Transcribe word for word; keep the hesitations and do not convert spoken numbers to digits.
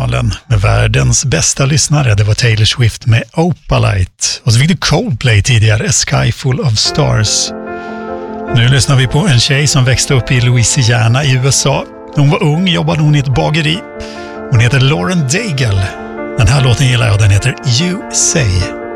kanalen med världens bästa lyssnare. Det var Taylor Swift med Opalite. Och så fick du Coldplay tidigare, A Sky Full of Stars. Nu lyssnar vi på en tjej som växte upp i Louisiana i U S A. När hon var ung jobbade hon i ett bageri. Hon heter Lauren Daigle. Den här låten gillar jag, den heter You Say.